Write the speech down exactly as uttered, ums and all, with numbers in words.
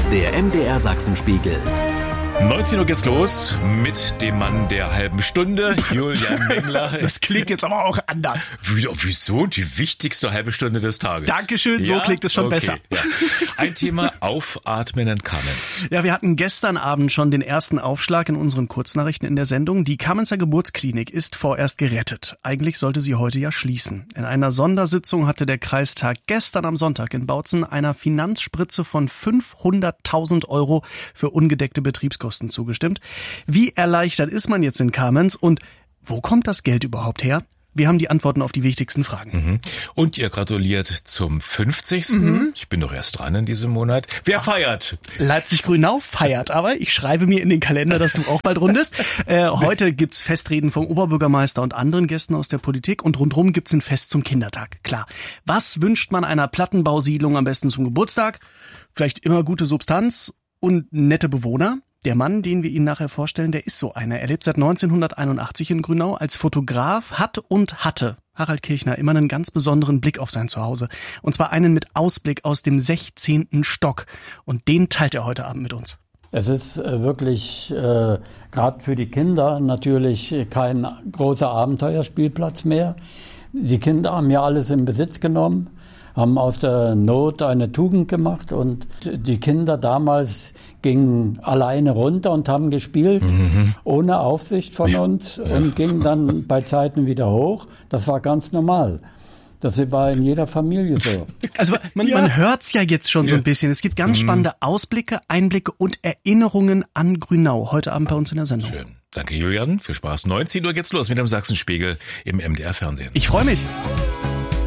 Der M D R Sachsenspiegel. neunzehn Uhr geht's los mit dem Mann der halben Stunde, Julian Mengler. Das klingt jetzt aber auch anders. Wieso? Die wichtigste halbe Stunde des Tages. Dankeschön, so ja? klingt es schon okay, besser. Ja. Ein Thema: Aufatmen in Kamenz. Ja, wir hatten gestern Abend schon den ersten Aufschlag in unseren Kurznachrichten in der Sendung. Die Kamenzer Geburtsklinik ist vorerst gerettet. Eigentlich sollte sie heute ja schließen. In einer Sondersitzung hatte der Kreistag gestern am Sonntag in Bautzen einer Finanzspritze von fünfhunderttausend Euro für ungedeckte Betriebskosten zugestimmt. Wie erleichtert ist man jetzt in Kamenz und wo kommt das Geld überhaupt her? Wir haben die Antworten auf die wichtigsten Fragen. Mhm. Und ihr gratuliert zum fünfzigsten Mhm. Ich bin doch erst dran in diesem Monat. Wer feiert? Leipzig-Grünau feiert aber. Ich schreibe mir in den Kalender, dass du auch bald rundest. Äh, heute gibt's Festreden vom Oberbürgermeister und anderen Gästen aus der Politik und rundherum gibt's ein Fest zum Kindertag. Klar. Was wünscht man einer Plattenbausiedlung am besten zum Geburtstag? Vielleicht immer gute Substanz und nette Bewohner. Der Mann, den wir Ihnen nachher vorstellen, der ist so einer. Er lebt seit neunzehnhunderteinundachtzig in Grünau als Fotograf, hat und hatte Harald Kirchner immer einen ganz besonderen Blick auf sein Zuhause. Und zwar einen mit Ausblick aus dem sechzehnten Stock. Und den teilt er heute Abend mit uns. Es ist äh, wirklich äh, gerade für die Kinder natürlich kein großer Abenteuerspielplatz mehr. Die Kinder haben ja alles in Besitz genommen, haben aus der Not eine Tugend gemacht und die Kinder damals gingen alleine runter und haben gespielt, mhm. ohne Aufsicht von ja. uns und gingen dann bei Zeiten wieder hoch. Das war ganz normal. Das war in jeder Familie so. Also man, ja. man hört's ja jetzt schon ja. so ein bisschen. Es gibt ganz spannende Ausblicke, Einblicke und Erinnerungen an Grünau heute Abend bei uns in der Sendung. Schön. Danke, Julian. Viel Spaß. neunzehn Uhr geht's los mit dem Sachsenspiegel im M D R Fernsehen. Ich freue mich.